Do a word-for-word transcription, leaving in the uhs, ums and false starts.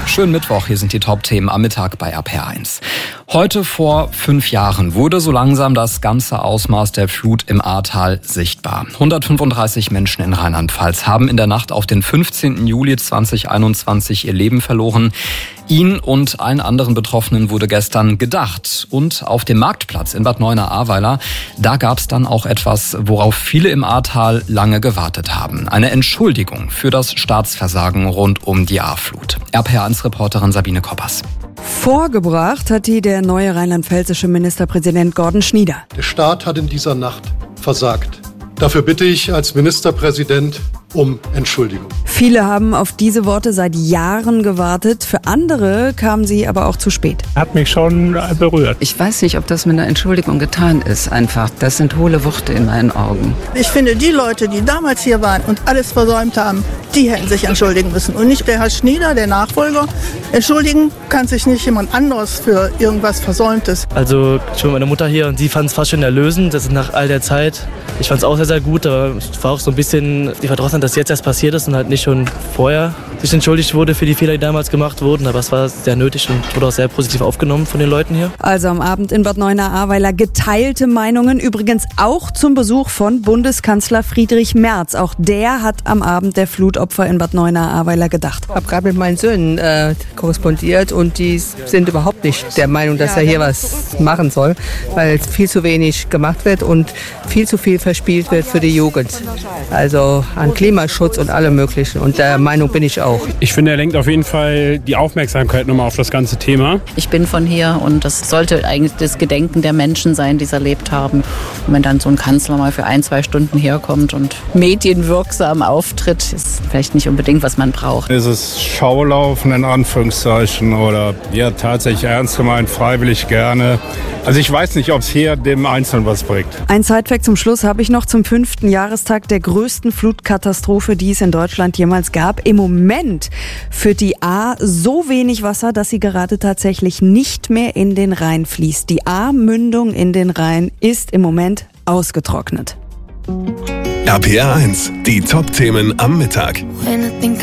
Schönen Mittwoch, hier sind die Top-Themen am Mittag bei R P R eins. Heute vor fünf Jahren wurde so langsam das ganze Ausmaß der Flut im Ahrtal sichtbar. hundertfünfunddreißig Menschen in Rheinland-Pfalz haben in der Nacht auf den fünfzehnten Juli zweitausendeinundzwanzig ihr Leben verloren. Ihnen und allen anderen Betroffenen wurde gestern gedacht. Und auf dem Marktplatz in Bad Neuenahr-Ahrweiler, da gab es dann auch etwas, worauf viele im Ahrtal lange gewartet haben. Eine Entschuldigung für das Staatsversagen rund um die Ahrflut. R P R eins Reporterin Sabine Koppers. Vorgebracht hat die der neue rheinland-pfälzische Ministerpräsident Gordon Schnieder. Der Staat hat in dieser Nacht versagt. Dafür bitte ich als Ministerpräsident um Entschuldigung. Viele haben auf diese Worte seit Jahren gewartet. Für andere kamen sie aber auch zu spät. Hat mich schon berührt. Ich weiß nicht, ob das mit einer Entschuldigung getan ist. Einfach, das sind hohle Worte in meinen Augen. Ich finde, die Leute, die damals hier waren und alles versäumt haben, die hätten sich entschuldigen müssen. Und nicht der Herr Schnieder, der Nachfolger. Entschuldigen kann sich nicht jemand anderes für irgendwas Versäumtes. Also ich bin mit meiner Mutter hier und sie fand es fast schon erlösend. Das ist nach all der Zeit. Ich fand es auch sehr, sehr gut. Aber es war auch so ein bisschen die Verdrossenheit, dass jetzt erst passiert ist und halt nicht schon vorher sich entschuldigt wurde für die Fehler, die damals gemacht wurden. Aber es war sehr nötig und wurde auch sehr positiv aufgenommen von den Leuten hier. Also am Abend in Bad Neuenahr-Ahrweiler geteilte Meinungen. Übrigens auch zum Besuch von Bundeskanzler Friedrich Merz. Auch der hat am Abend der Flutopfer in Bad Neuenahr-Ahrweiler gedacht. Ich habe gerade mit meinen Söhnen äh, korrespondiert und die sind überhaupt nicht der Meinung, dass er hier was machen soll, weil viel zu wenig gemacht wird und viel zu viel verspielt wird für die Jugend. Also an Klimaschutz und allem Möglichen. Und der Meinung bin ich auch. Ich finde, er lenkt auf jeden Fall die Aufmerksamkeit nochmal auf das ganze Thema. Ich bin von hier und das sollte eigentlich das Gedenken der Menschen sein, die es erlebt haben. Und wenn dann so ein Kanzler mal für ein, zwei Stunden herkommt und medienwirksam auftritt, ist vielleicht nicht unbedingt, was man braucht. Es ist Schaulaufen in Anführungszeichen oder ja tatsächlich ernst gemeint, freiwillig gerne. Also ich weiß nicht, ob es hier dem Einzelnen was bringt. Ein Sidefact zum Schluss habe ich noch zum fünften Jahrestag der größten Flutkatastrophe, die es in Deutschland jemals gab. Im Moment führt die Ahr so wenig Wasser, dass sie gerade tatsächlich nicht mehr in den Rhein fließt. Die Ahrmündung in den Rhein ist im Moment ausgetrocknet. R P R eins, die Top-Themen am Mittag.